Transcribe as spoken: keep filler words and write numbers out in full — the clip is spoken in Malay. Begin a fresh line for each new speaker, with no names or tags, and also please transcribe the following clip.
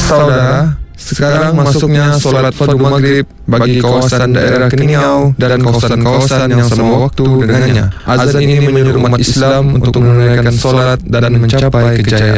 Saudara, sekarang masuknya solat fardu maghrib bagi kawasan daerah Keningau dan kawasan-kawasan yang sama waktu dengannya. Azan ini menyuruh umat Islam untuk menunaikan solat dan mencapai kejayaan.